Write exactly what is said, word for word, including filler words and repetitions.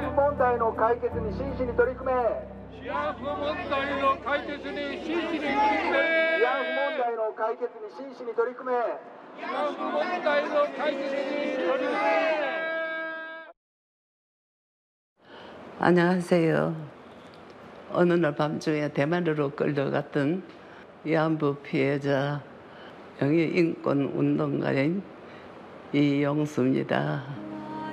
慰安婦問題の解決に真摯に取り組め。 慰安婦問題の解決に真摯に取り組め。 慰安婦問題の解決に真摯に取り組め。 慰安婦問題の解決に取り組め。 안녕하세요. 어느 날 밤중에 대만으로 끌려갔던 위안부 피해자 영유인권 운동가인 이영수입니다.